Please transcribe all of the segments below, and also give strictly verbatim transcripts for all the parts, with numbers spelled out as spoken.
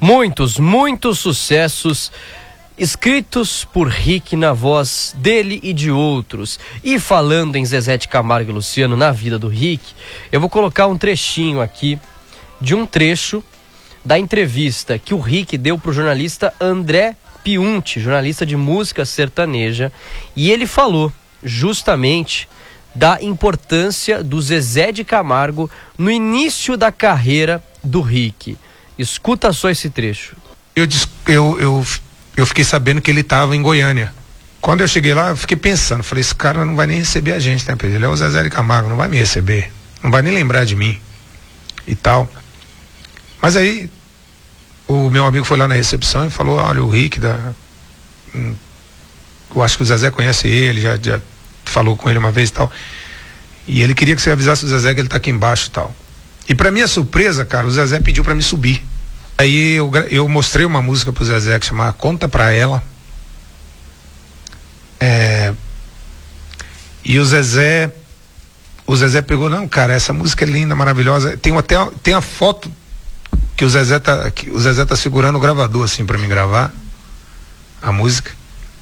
Muitos, muitos sucessos escritos por Rick na voz dele e de outros. E falando em Zezé de Camargo e Luciano na vida do Rick, eu vou colocar um trechinho aqui de um trecho da entrevista que o Rick deu para o jornalista André Piunti, jornalista de música sertaneja, e ele falou justamente da importância do Zezé de Camargo no início da carreira do Rick. Escuta só esse trecho. Eu, eu, eu, eu fiquei sabendo que ele estava em Goiânia. Quando eu cheguei lá, eu fiquei pensando, falei, esse cara não vai nem receber a gente, né, Pedro? Ele é o Zezé de Camargo, não vai me receber, não vai nem lembrar de mim e tal. Mas aí o meu amigo foi lá na recepção e falou, olha, o Rick da... Hum, eu acho que o Zezé conhece ele, já, já falou com ele uma vez e tal. E ele queria que você avisasse o Zezé que ele tá aqui embaixo e tal. E pra minha surpresa, cara, o Zezé pediu pra me subir. Aí eu, eu mostrei uma música pro Zezé que chamava Conta Pra Ela. É... E o Zezé... O Zezé pegou, não, cara, essa música é linda, maravilhosa. Tem até tem a foto que o Zezé tá, que o Zezé tá segurando o gravador assim pra me gravar a música.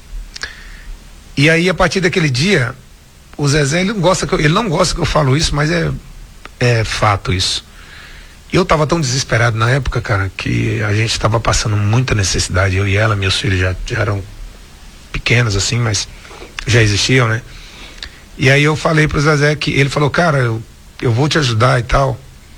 E aí a partir daquele dia, o Zezé ele não gosta que eu, ele não gosta que eu falo isso, mas é é fato isso. E eu tava tão desesperado na época, cara, que a gente tava passando muita necessidade, eu e ela, meus filhos já, já eram pequenos assim, mas já existiam, né? E aí eu falei pro Zezé que ele falou, cara, eu, eu vou te ajudar e tal.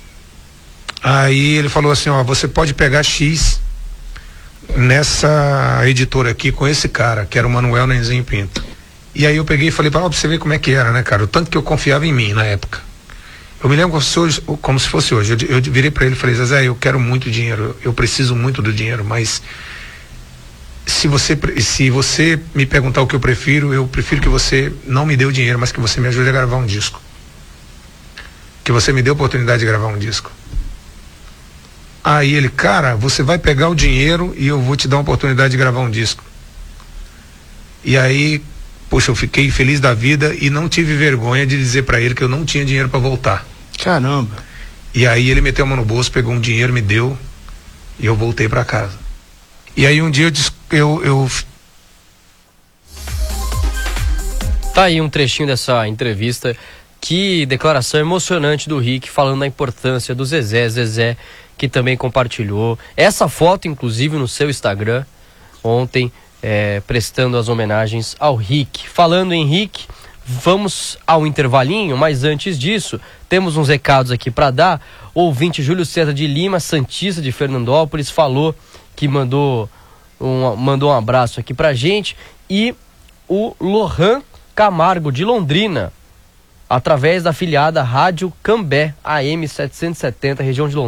Aí ele falou assim, ó, você pode pegar X nessa editora aqui com esse cara, que era o Manuel Nenzinho Pinto. E aí eu peguei e falei pra, ó, pra você ver como é que era, né, cara? O tanto que eu confiava em mim na época. Eu me lembro como se, hoje, como se fosse hoje. Eu, eu virei pra ele e falei, Zezé, eu quero muito dinheiro, eu preciso muito do dinheiro, mas se você, se você me perguntar o que eu prefiro, eu prefiro que você não me dê o dinheiro, mas que você me ajude a gravar um disco. Que você me dê a oportunidade de gravar um disco. Aí ele, cara, você vai pegar o dinheiro e eu vou te dar uma oportunidade de gravar um disco. E aí, poxa, eu fiquei feliz da vida e não tive vergonha de dizer pra ele que eu não tinha dinheiro pra voltar. Caramba. E aí ele meteu a mão no bolso, pegou um dinheiro, me deu e eu voltei pra casa. E aí um dia eu, eu, eu... Tá aí um trechinho dessa entrevista. Que declaração emocionante do Rick falando da importância do Zezé, Zezé que também compartilhou essa foto, inclusive, no seu Instagram ontem, é, prestando as homenagens ao Rick. Falando em Rick, vamos ao intervalinho, mas antes disso, temos uns recados aqui para dar. O ouvinte Júlio César de Lima, santista de Fernandópolis, falou que mandou um, mandou um abraço aqui pra gente. E o Lohan Camargo, de Londrina, através da afiliada Rádio Cambé, A M setecentos e setenta, região de Londrina.